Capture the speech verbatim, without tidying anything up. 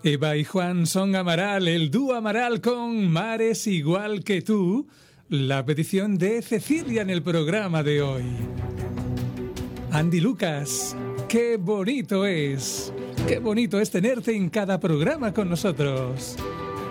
Eva y Juan son Amaral, el dúo Amaral con Mares igual que tú. La petición de Cecilia en el programa de hoy. Andy Lucas, qué bonito es. Qué bonito es tenerte en cada programa con nosotros.